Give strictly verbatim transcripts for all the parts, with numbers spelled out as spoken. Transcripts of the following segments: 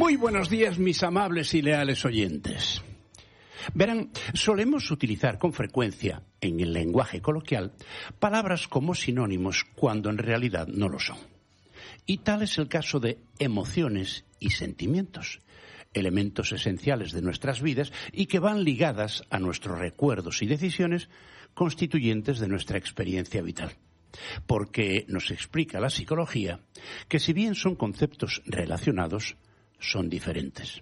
Muy buenos días, mis amables y leales oyentes. Verán, solemos utilizar con frecuencia, en el lenguaje coloquial, palabras como sinónimos cuando en realidad no lo son. Y tal es el caso de emociones y sentimientos, elementos esenciales de nuestras vidas y que van ligadas a nuestros recuerdos y decisiones constituyentes de nuestra experiencia vital. Porque nos explica la psicología que si bien son conceptos relacionados, son diferentes.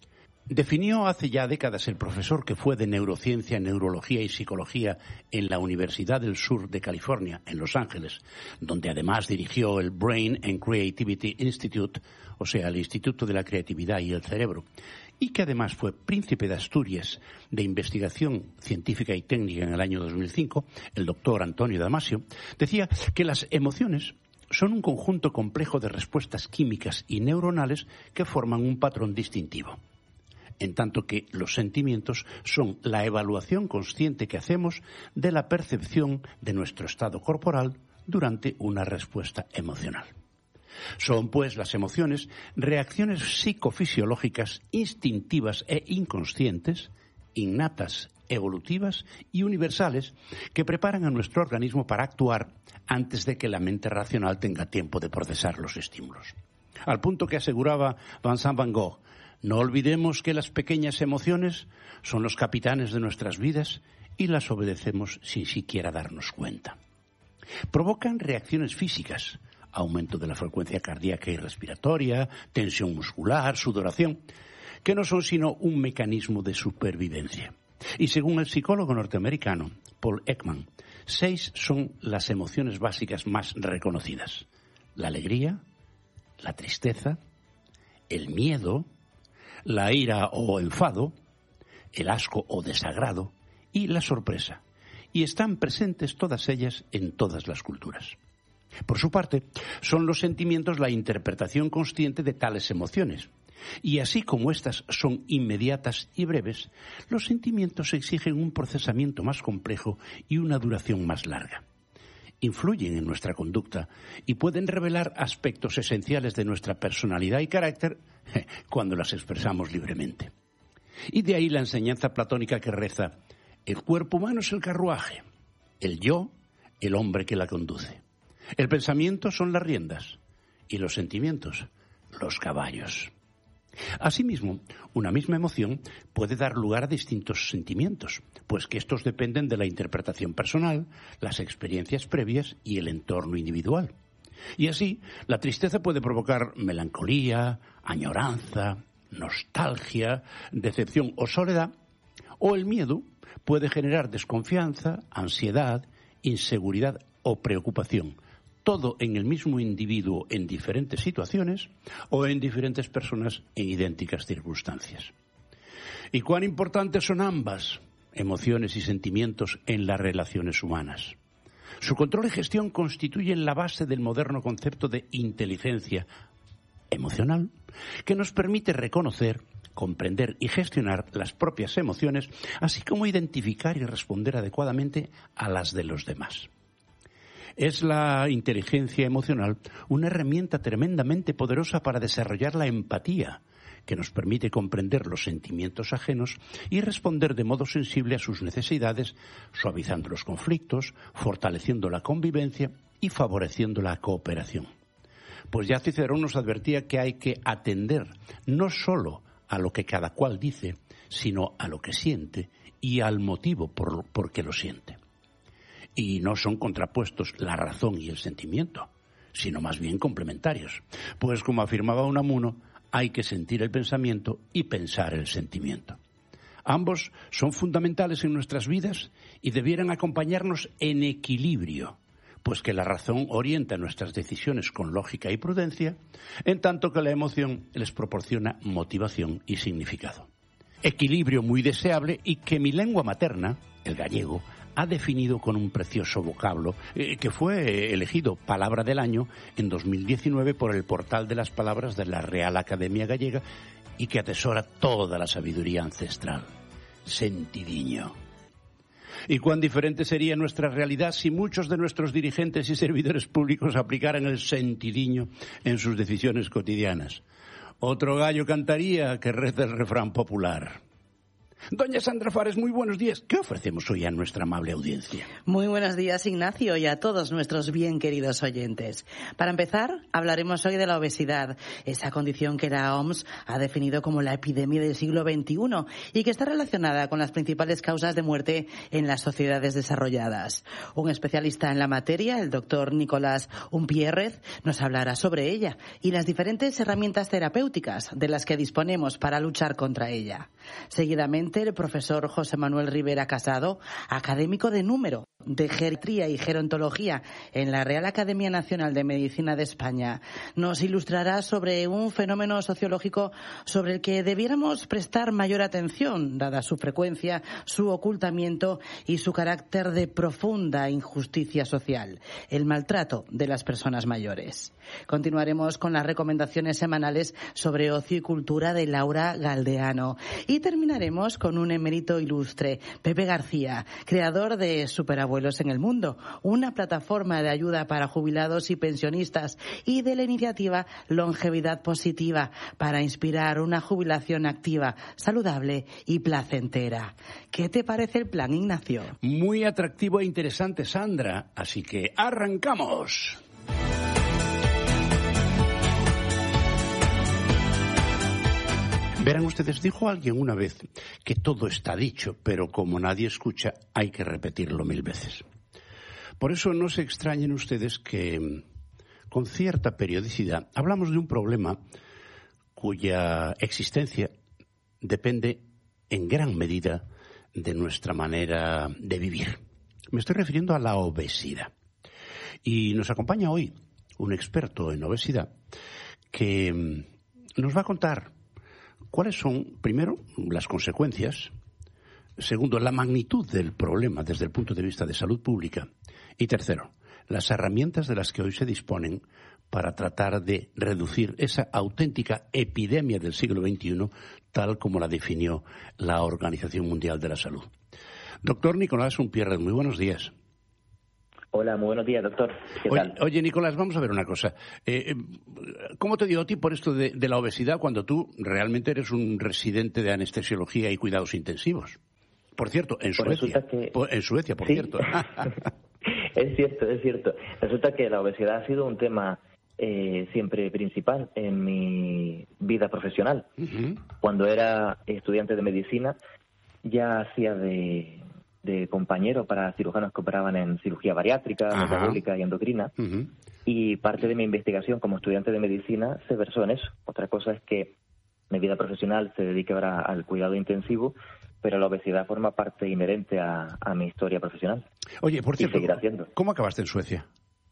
Definió hace ya décadas el profesor que fue de neurociencia, neurología y psicología en la Universidad del Sur de California, en Los Ángeles, donde además dirigió el Brain and Creativity Institute, o sea, el Instituto de la Creatividad y el Cerebro, y que además fue príncipe de Asturias de investigación científica y técnica en el año dos mil cinco, el doctor Antonio Damasio, decía que las emociones son un conjunto complejo de respuestas químicas y neuronales que forman un patrón distintivo, en tanto que los sentimientos son la evaluación consciente que hacemos de la percepción de nuestro estado corporal durante una respuesta emocional. Son, pues, las emociones reacciones psicofisiológicas instintivas e inconscientes, innatas, evolutivas y universales que preparan a nuestro organismo para actuar antes de que la mente racional tenga tiempo de procesar los estímulos. Al punto que aseguraba Vincent Van Gogh, no olvidemos que las pequeñas emociones son los capitanes de nuestras vidas y las obedecemos sin siquiera darnos cuenta. Provocan reacciones físicas, aumento de la frecuencia cardíaca y respiratoria, tensión muscular, sudoración, que no son sino un mecanismo de supervivencia. Y según el psicólogo norteamericano Paul Ekman, seis son las emociones básicas más reconocidas: la alegría, la tristeza, el miedo, la ira o enfado, el asco o desagrado y la sorpresa. Y están presentes todas ellas en todas las culturas. Por su parte, son los sentimientos la interpretación consciente de tales emociones. Y así como estas son inmediatas y breves, los sentimientos exigen un procesamiento más complejo y una duración más larga. Influyen en nuestra conducta y pueden revelar aspectos esenciales de nuestra personalidad y carácter cuando las expresamos libremente. Y de ahí la enseñanza platónica que reza: el cuerpo humano es el carruaje, el yo, el hombre que la conduce. El pensamiento son las riendas y los sentimientos, los caballos. Asimismo, una misma emoción puede dar lugar a distintos sentimientos, pues que estos dependen de la interpretación personal, las experiencias previas y el entorno individual. Y así, la tristeza puede provocar melancolía, añoranza, nostalgia, decepción o soledad, o el miedo puede generar desconfianza, ansiedad, inseguridad o preocupación, todo en el mismo individuo en diferentes situaciones o en diferentes personas en idénticas circunstancias. ¿Y cuán importantes son ambas, emociones y sentimientos, en las relaciones humanas? Su control y gestión constituyen la base del moderno concepto de inteligencia emocional, que nos permite reconocer, comprender y gestionar las propias emociones, así como identificar y responder adecuadamente a las de los demás. Es la inteligencia emocional una herramienta tremendamente poderosa para desarrollar la empatía, que nos permite comprender los sentimientos ajenos y responder de modo sensible a sus necesidades, suavizando los conflictos, fortaleciendo la convivencia y favoreciendo la cooperación. Pues ya Cicerón nos advertía que hay que atender no solo a lo que cada cual dice, sino a lo que siente y al motivo por, por que lo siente. Y no son contrapuestos la razón y el sentimiento, sino más bien complementarios. Pues como afirmaba Unamuno, hay que sentir el pensamiento y pensar el sentimiento. Ambos son fundamentales en nuestras vidas y debieran acompañarnos en equilibrio, pues que la razón orienta nuestras decisiones con lógica y prudencia, en tanto que la emoción les proporciona motivación y significado. Equilibrio muy deseable y que mi lengua materna, el gallego, ha definido con un precioso vocablo eh, que fue elegido Palabra del Año en dos mil diecinueve por el Portal de las Palabras de la Real Academia Gallega y que atesora toda la sabiduría ancestral. Sentidiño. ¿Y cuán diferente sería nuestra realidad si muchos de nuestros dirigentes y servidores públicos aplicaran el sentidiño en sus decisiones cotidianas? Otro gallo cantaría que reza el refrán popular. Doña Sandra Fares, muy buenos días. ¿Qué ofrecemos hoy a nuestra amable audiencia? Muy buenos días, Ignacio, y a todos nuestros bien queridos oyentes. Para empezar, hablaremos hoy de la obesidad, esa condición que la O M S ha definido como la epidemia del siglo veintiuno y que está relacionada con las principales causas de muerte en las sociedades desarrolladas. Un especialista en la materia, el doctor Nicolás Umpierrez, nos hablará sobre ella y las diferentes herramientas terapéuticas de las que disponemos para luchar contra ella. Seguidamente, el profesor José Manuel Rivera Casado, académico de número de geriatría y gerontología en la Real Academia Nacional de Medicina de España, nos ilustrará sobre un fenómeno sociológico sobre el que debiéramos prestar mayor atención, dada su frecuencia, su ocultamiento y su carácter de profunda injusticia social, el maltrato de las personas mayores. Continuaremos con las recomendaciones semanales sobre ocio y cultura de Laura Galdeano y terminaremos con un emérito ilustre, Pepe García, creador de Superabuelos en el Mundo, una plataforma de ayuda para jubilados y pensionistas, y de la iniciativa Longevidad Positiva para inspirar una jubilación activa, saludable y placentera. ¿Qué te parece el plan, Ignacio? Muy atractivo e interesante, Sandra. Así que arrancamos. Verán ustedes, dijo alguien una vez que todo está dicho, pero como nadie escucha, hay que repetirlo mil veces. Por eso no se extrañen ustedes que, con cierta periodicidad, hablamos de un problema cuya existencia depende en gran medida de nuestra manera de vivir. Me estoy refiriendo a la obesidad. Y nos acompaña hoy un experto en obesidad que nos va a contar cuáles son, primero, las consecuencias, segundo, la magnitud del problema desde el punto de vista de salud pública y tercero, las herramientas de las que hoy se disponen para tratar de reducir esa auténtica epidemia del siglo veintiuno tal como la definió la Organización Mundial de la Salud. Doctor Nicolás Umpierrez, muy buenos días. Hola, muy buenos días, doctor. ¿Qué oye, tal? Oye, Nicolás, vamos a ver una cosa. Eh, ¿Cómo te dio a ti por esto de, de la obesidad cuando tú realmente eres un residente de anestesiología y cuidados intensivos? Por cierto, en pues Suecia. Que... En Suecia, por sí. cierto. Es cierto, es cierto. Resulta que la obesidad ha sido un tema eh, siempre principal en mi vida profesional. Uh-huh. Cuando era estudiante de medicina, ya hacía de... de compañero para cirujanos que operaban en cirugía bariátrica, Ajá. metabólica y endocrina. Uh-huh. Y parte de mi investigación como estudiante de medicina se versó en eso. Otra cosa es que mi vida profesional se dedica ahora al cuidado intensivo, pero la obesidad forma parte inherente a, a mi historia profesional. Oye, por cierto, haciendo. ¿cómo acabaste en Suecia?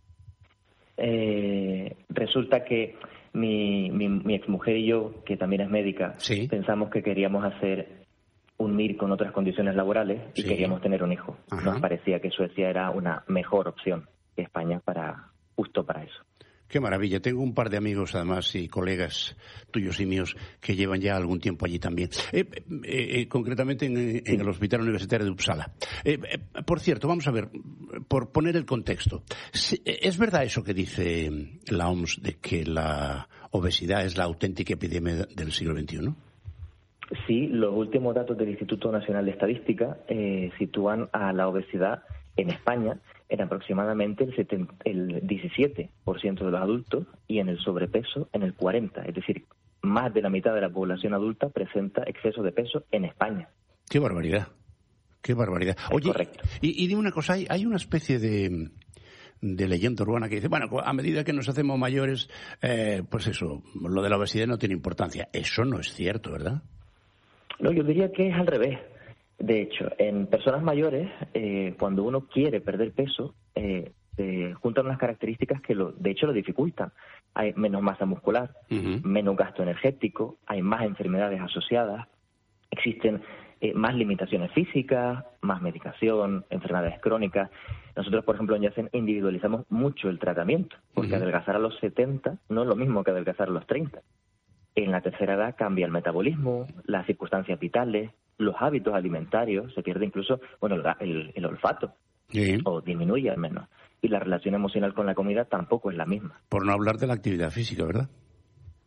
Eh, resulta que mi, mi, mi exmujer y yo, que también es médica, ¿Sí? pensamos que queríamos hacer un M I R con otras condiciones laborales y sí. queríamos tener un hijo. Ajá. Nos parecía que Suecia era una mejor opción que España para justo para eso. Qué maravilla. Tengo un par de amigos, además, y colegas tuyos y míos que llevan ya algún tiempo allí también. Eh, eh, eh, concretamente en, en sí. el Hospital Universitario de Uppsala. Eh, eh, por cierto, vamos a ver, por poner el contexto. ¿Es verdad eso que dice la O M S de que la obesidad es la auténtica epidemia del siglo veintiuno? Sí, los últimos datos del Instituto Nacional de Estadística eh, sitúan a la obesidad en España en aproximadamente el, setenta, el diecisiete por ciento de los adultos y en el sobrepeso en el cuarenta por ciento. Es decir, más de la mitad de la población adulta presenta exceso de peso en España. ¡Qué barbaridad! ¡Qué barbaridad! Oye, correcto. Y, y dime una cosa, hay, hay una especie de... de leyenda urbana que dice, bueno, a medida que nos hacemos mayores, eh, pues eso, lo de la obesidad no tiene importancia. Eso no es cierto, ¿verdad? No, yo diría que es al revés. De hecho, en personas mayores, eh, cuando uno quiere perder peso, eh, se juntan unas características que lo, de hecho lo dificultan. Hay menos masa muscular, uh-huh. menos gasto energético, hay más enfermedades asociadas, existen eh, más limitaciones físicas, más medicación, enfermedades crónicas. Nosotros, por ejemplo, en Yacen individualizamos mucho el tratamiento, porque uh-huh. adelgazar a los setenta no es lo mismo que adelgazar a los treinta. En la tercera edad cambia el metabolismo, las circunstancias vitales, los hábitos alimentarios, se pierde incluso bueno el, el, el olfato, sí. o disminuye al menos. Y la relación emocional con la comida tampoco es la misma. Por no hablar de la actividad física, ¿verdad?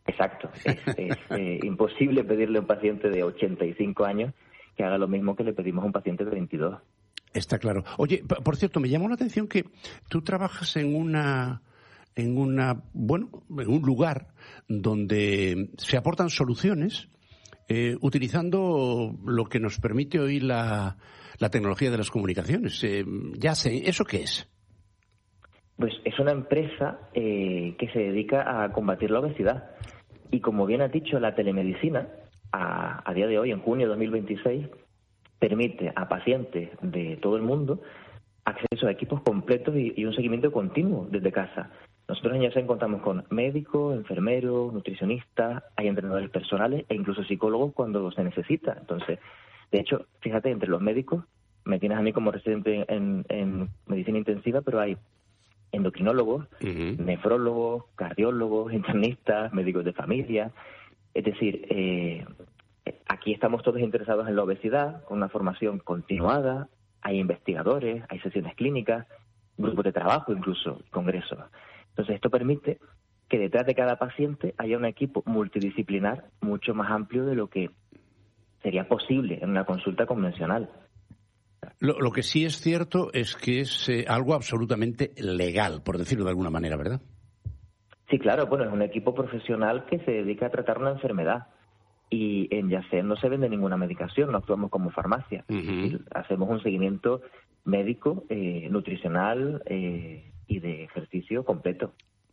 Exacto. Es, es eh, imposible pedirle a un paciente de ochenta y cinco años que haga lo mismo que le pedimos a un paciente de veintidós. Está claro. Oye, por cierto, me llamó la atención que tú trabajas en una... en una bueno en un lugar donde se aportan soluciones eh, utilizando lo que nos permite hoy la, la tecnología de las comunicaciones. Eh, ya sé, ¿eso qué es? Pues es una empresa eh, que se dedica a combatir la obesidad. Y como bien has dicho, la telemedicina, a, a día de hoy, en junio de dos mil veintiséis, permite a pacientes de todo el mundo acceso a equipos completos y, y un seguimiento continuo desde casa. Nosotros en Yacen contamos con médicos, enfermeros, nutricionistas, hay entrenadores personales e incluso psicólogos cuando se necesita. Entonces, de hecho, fíjate, entre los médicos, me tienes a mí como residente en, en medicina intensiva, pero hay endocrinólogos, uh-huh. nefrólogos, cardiólogos, internistas, médicos de familia. Es decir, eh, aquí estamos todos interesados en la obesidad, con una formación continuada, hay investigadores, hay sesiones clínicas, grupos de trabajo incluso, congresos. Entonces, esto permite que detrás de cada paciente haya un equipo multidisciplinar mucho más amplio de lo que sería posible en una consulta convencional. Lo, lo que sí es cierto es que es eh, algo absolutamente legal, por decirlo de alguna manera, ¿verdad? Sí, claro. Bueno, es un equipo profesional que se dedica a tratar una enfermedad. Y en Yacen no se vende ninguna medicación, no actuamos como farmacia. Uh-huh. Hacemos un seguimiento médico, eh, nutricional eh, y de ejercicio completo.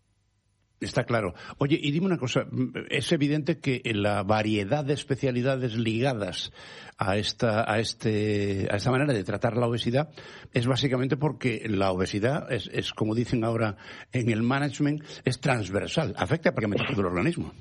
Está claro. Oye, y dime una cosa, es evidente que la variedad de especialidades ligadas a esta, a este, a esta manera de tratar la obesidad es básicamente porque la obesidad es, es, como dicen ahora en el management, es transversal, afecta prácticamente todo el organismo.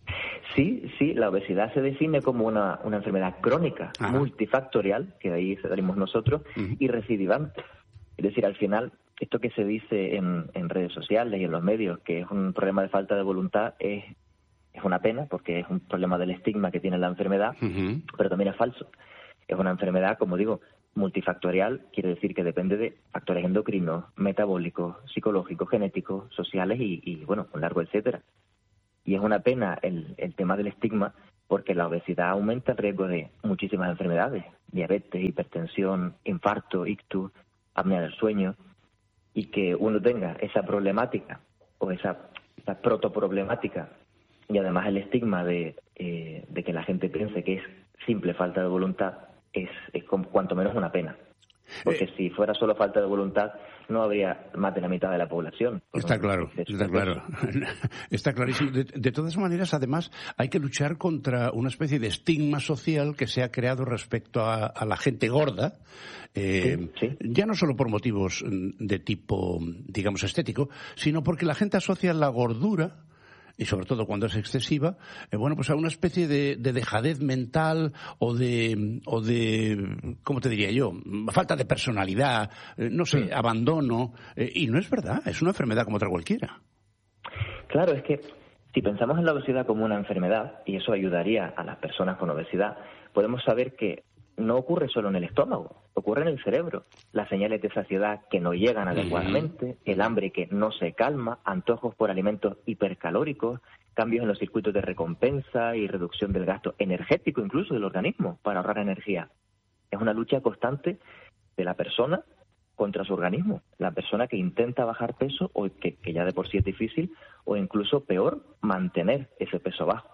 Sí, sí, la obesidad se define como una, una enfermedad crónica, Ajá. multifactorial, que de ahí salimos nosotros, uh-huh. y recidivante. Es decir, al final, esto que se dice en, en redes sociales y en los medios, que es un problema de falta de voluntad, es, es una pena, porque es un problema del estigma que tiene la enfermedad, uh-huh. pero también es falso. Es una enfermedad, como digo, multifactorial, quiere decir que depende de factores endocrinos, metabólicos, psicológicos, genéticos, sociales y, y bueno, un largo etcétera. Y es una pena el, el tema del estigma porque la obesidad aumenta el riesgo de muchísimas enfermedades, diabetes, hipertensión, infarto, ictus, apnea del sueño, y que uno tenga esa problemática o esa, esa protoproblemática y además el estigma de, eh, de que la gente piense que es simple falta de voluntad es, es como, cuanto menos una pena. Porque eh, si fuera solo falta de voluntad, no habría más de la mitad de la población. Está claro, está claro. Está clarísimo. De, de todas maneras, además, hay que luchar contra una especie de estigma social que se ha creado respecto a, a la gente gorda, eh, sí, sí. ya no solo por motivos de tipo, digamos, estético, sino porque la gente asocia la gordura, y sobre todo cuando es excesiva, eh, bueno, pues a una especie de, de dejadez mental o de, o de, ¿cómo te diría yo? Falta de personalidad, eh, no sé, sí. abandono, eh, y no es verdad, es una enfermedad como otra cualquiera. Claro, es que si pensamos en la obesidad como una enfermedad, y eso ayudaría a las personas con obesidad, podemos saber que no ocurre solo en el estómago, ocurre en el cerebro. Las señales de saciedad que no llegan adecuadamente, el hambre que no se calma, antojos por alimentos hipercalóricos, cambios en los circuitos de recompensa y reducción del gasto energético incluso del organismo para ahorrar energía. Es una lucha constante de la persona contra su organismo. La persona que intenta bajar peso, o que, que ya de por sí es difícil, o incluso peor, mantener ese peso bajo.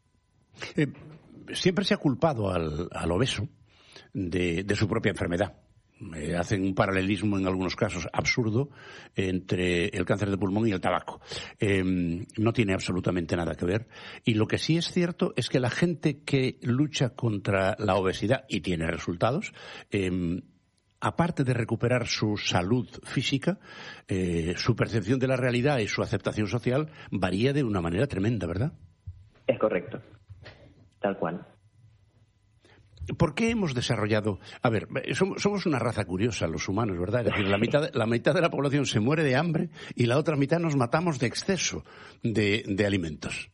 Eh, siempre se ha culpado al, al obeso De, de su propia enfermedad. Eh, hacen un paralelismo en algunos casos absurdo entre el cáncer de pulmón y el tabaco. Eh, no tiene absolutamente nada que ver. Y lo que sí es cierto es que la gente que lucha contra la obesidad y tiene resultados, eh, aparte de recuperar su salud física, eh, su percepción de la realidad y su aceptación social varía de una manera tremenda, ¿verdad? Es correcto. Tal cual. ¿Por qué hemos desarrollado? A ver, somos una raza curiosa los humanos, ¿verdad? Es decir, la mitad, la mitad de la población se muere de hambre y la otra mitad nos matamos de exceso de, de alimentos.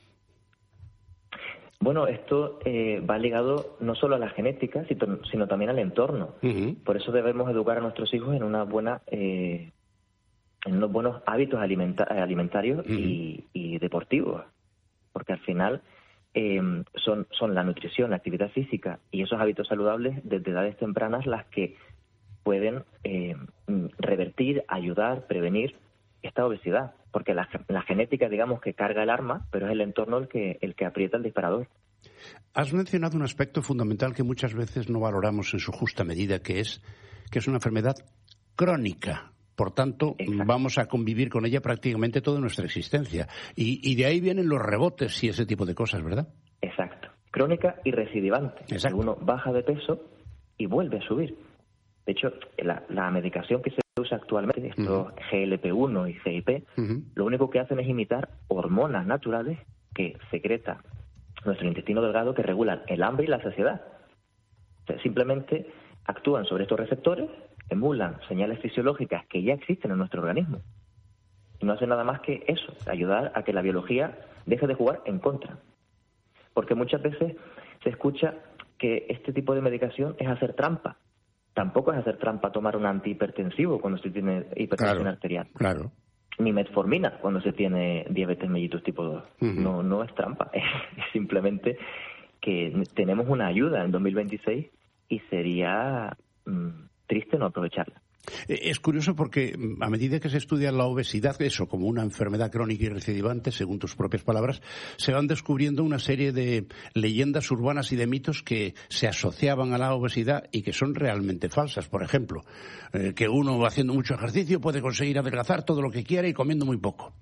Bueno, esto eh, va ligado no solo a la genética, sino también al entorno. Uh-huh. Por eso debemos educar a nuestros hijos en una buena, eh, en unos buenos hábitos alimenta- alimentarios uh-huh. y, y deportivos. porque al final eh, son, son la nutrición, la actividad física y esos hábitos saludables desde edades tempranas las que pueden eh, revertir, ayudar, prevenir esta obesidad, porque la, la genética, digamos, que carga el arma, pero es el entorno el que, el que aprieta el disparador. Has mencionado un aspecto fundamental que muchas veces no valoramos en su justa medida, que es que es una enfermedad crónica. Por tanto, Exacto. vamos a convivir con ella prácticamente toda nuestra existencia. Y, y de ahí vienen los rebotes y ese tipo de cosas, ¿verdad? Exacto. Crónica y recidivante. Exacto. Uno baja de peso y vuelve a subir. De hecho, la, la medicación que se usa actualmente, estos uh-huh. G L P uno y C I P, uh-huh. lo único que hacen es imitar hormonas naturales que secreta nuestro intestino delgado que regulan el hambre y la saciedad. O sea, simplemente actúan sobre estos receptores, emulan señales fisiológicas que ya existen en nuestro organismo. Y no hacen nada más que eso, ayudar a que la biología deje de jugar en contra. Porque muchas veces se escucha que este tipo de medicación es hacer trampa. Tampoco es hacer trampa tomar un antihipertensivo cuando se tiene hipertensión claro, arterial. Claro. Ni metformina cuando se tiene diabetes mellitus tipo dos. Uh-huh. No, no es trampa. Es simplemente que tenemos una ayuda en dos mil veintiséis y sería mmm, triste no aprovecharla. Es curioso porque a medida que se estudia la obesidad, eso como una enfermedad crónica y recidivante, según tus propias palabras, se van descubriendo una serie de leyendas urbanas y de mitos que se asociaban a la obesidad y que son realmente falsas. Por ejemplo, eh, que uno haciendo mucho ejercicio puede conseguir adelgazar todo lo que quiera y comiendo muy poco.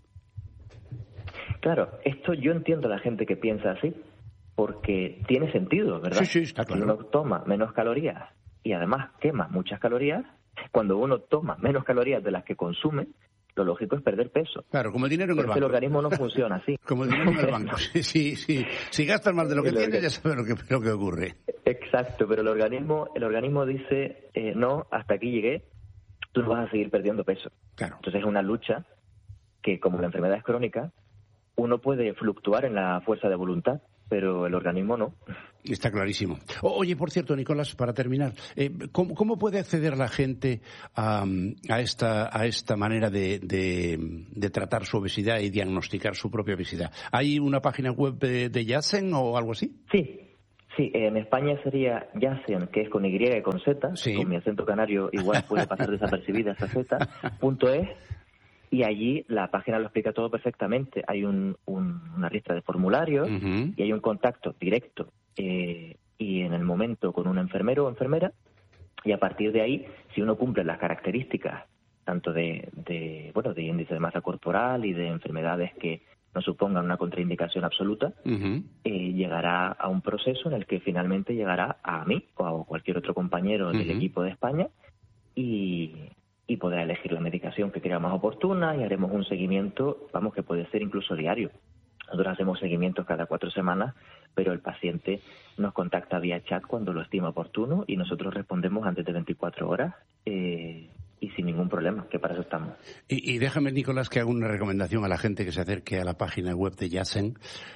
Claro, esto yo entiendo a la gente que piensa así, porque tiene sentido, ¿verdad? Sí, sí, está claro. Si uno toma menos calorías y además quema muchas calorías, cuando uno toma menos calorías de las que consume, lo lógico es perder peso. Claro, como el dinero en el banco. Pero el organismo no funciona así. Como el dinero en el banco. Sí, sí, sí. Si gastas más de lo que tienes, ya sabes lo que, lo que ocurre. Exacto, pero el organismo el organismo dice, eh, no, hasta aquí llegué, tú no vas a seguir perdiendo peso. Claro. Entonces es una lucha que, como la enfermedad es crónica, uno puede fluctuar en la fuerza de voluntad, pero el organismo no. Está clarísimo. Oye, por cierto, Nicolás, para terminar, eh, ¿cómo, ¿cómo puede acceder la gente a, a, esta, a esta manera de, de, de tratar su obesidad y diagnosticar su propia obesidad? ¿Hay una página web de, de Janssen o algo así? Sí, sí. En España sería Janssen, que es con Y y con Z. Sí. Con mi acento canario igual puede pasar desapercibida esa Z. Punto es. Y allí la página lo explica todo perfectamente. Hay un, un, una lista de formularios uh-huh. y hay un contacto directo eh, y en el momento con un enfermero o enfermera. Y a partir de ahí, si uno cumple las características tanto de, de bueno de índice de masa corporal y de enfermedades que no supongan una contraindicación absoluta, uh-huh. eh, llegará a un proceso en el que finalmente llegará a mí o a cualquier otro compañero uh-huh. del equipo de España y... y podrá elegir la medicación que crea más oportuna y haremos un seguimiento, vamos, que puede ser incluso diario. Nosotros hacemos seguimientos cada cuatro semanas, pero el paciente nos contacta vía chat cuando lo estima oportuno y nosotros respondemos antes de veinticuatro horas eh, y sin ningún problema, que para eso estamos. Y, y déjame, Nicolás, que haga una recomendación a la gente que se acerque a la página web de Janssen,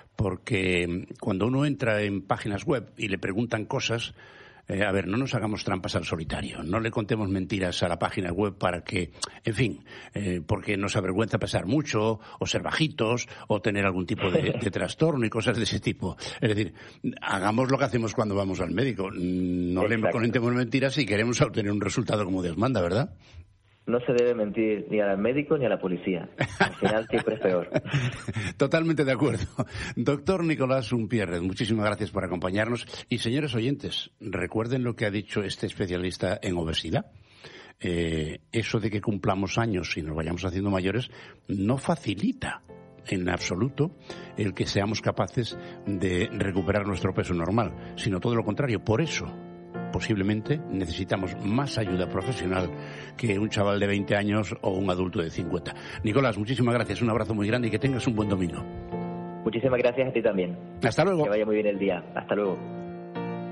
porque cuando uno entra en páginas web y le preguntan cosas... Eh, a ver, no nos hagamos trampas al solitario, no le contemos mentiras a la página web para que, en fin, eh, porque nos avergüenza pesar mucho, o ser bajitos, o tener algún tipo de, de trastorno y cosas de ese tipo. Es decir, hagamos lo que hacemos cuando vamos al médico, no Exacto. le contemos mentiras si queremos obtener un resultado como Dios manda, ¿verdad? No se debe mentir ni al médico ni a la policía. Al final siempre es peor. Totalmente de acuerdo. Doctor Nicolás Unpierrez, muchísimas gracias por acompañarnos. Y señores oyentes, recuerden lo que ha dicho este especialista en obesidad. Eh, eso de que cumplamos años y nos vayamos haciendo mayores no facilita en absoluto el que seamos capaces de recuperar nuestro peso normal, sino todo lo contrario. Por eso, posiblemente necesitamos más ayuda profesional que un chaval de veinte años o un adulto de cincuenta. Nicolás, muchísimas gracias, un abrazo muy grande y que tengas un buen domingo. Muchísimas gracias a ti también. Hasta luego. Que vaya muy bien el día. Hasta luego.